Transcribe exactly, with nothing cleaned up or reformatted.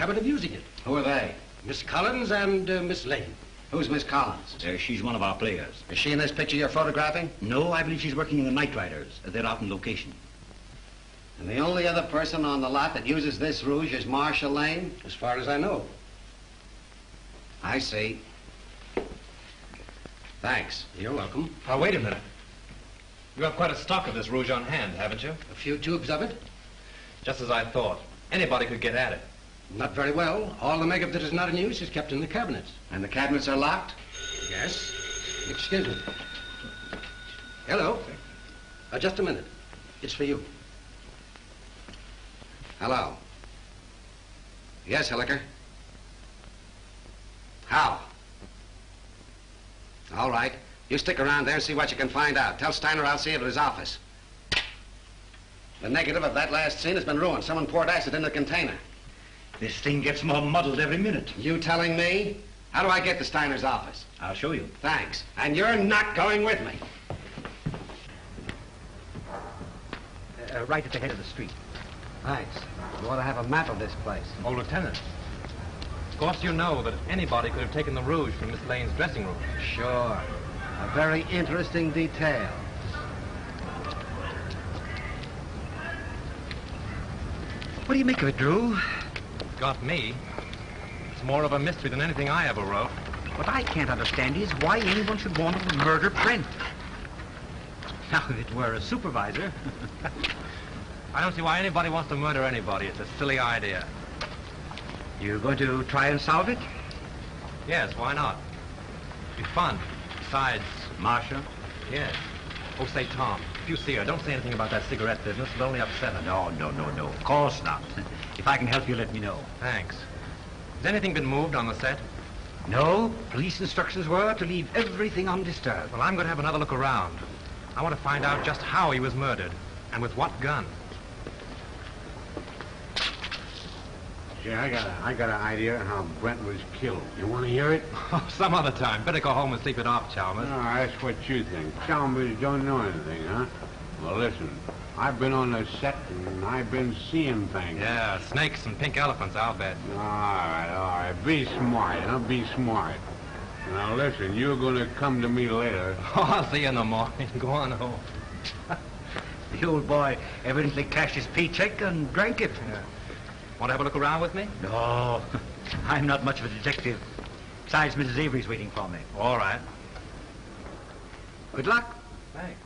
habit of using it. Who are they? Miss Collins and uh, Miss Lane. Who's Miss Collins? Uh, she's one of our players. Is she in this picture you're photographing? No, I believe she's working in the Night Riders. Uh, They're out on location. And the only other person on the lot that uses this rouge is Marcia Lane? As far as I know. I see. Thanks. You're welcome. Now, wait a minute. You have quite a stock of this rouge on hand, haven't you? A few tubes of it? Just as I thought. Anybody could get at it. Not very well. All the makeup that is not in use is kept in the cabinets. And the cabinets are locked? Yes. Excuse me. Hello. Uh, just a minute. It's for you. Hello. Yes, Hilliker. How? All right. You stick around there and see what you can find out. Tell Steiner I'll see you at his office. The negative of that last scene has been ruined. Someone poured acid in the container. This thing gets more muddled every minute. You telling me? How do I get to Steiner's office? I'll show you. Thanks. And you're not going with me. Uh, right at the head of the street. Thanks. You ought to have a map of this place. Oh, Lieutenant. Of course you know that anybody could have taken the rouge from Miss Lane's dressing room. Sure. A very interesting detail. What do you make of it, Drew? Got me. It's more of a mystery than anything I ever wrote. What I can't understand is why anyone should want to murder Brent. Now, if it were a supervisor... I don't see why anybody wants to murder anybody. It's a silly idea. You going to try and solve it? Yes, why not? It'd be fun. Besides... Marcia? Yes. Oh, say, Tom, if you see her, don't say anything about that cigarette business. It'll only upset her. No, no, no, no. Of course not. If I can help you, let me know. Thanks. Has anything been moved on the set? No. Police instructions were to leave everything undisturbed. Well, I'm going to have another look around. I want to find out just how he was murdered and with what gun. Yeah, I got a, I got an idea how Brent was killed. You want to hear it? Oh, some other time. Better go home and sleep it off, Chalmers. No, that's what you think. Chalmers don't know anything, huh? Well, listen. I've been on the set and I've been seeing things. Yeah, snakes and pink elephants, I'll bet. All right, all right. Be smart, huh? Be smart. Now, listen, you're going to come to me later. Oh, I'll see you in the morning. Go on home. The old boy evidently cashed his paycheck and drank it. Yeah. Want to have a look around with me? No, I'm not much of a detective. Besides, Missus Avery's waiting for me. All right. Good luck. Thanks.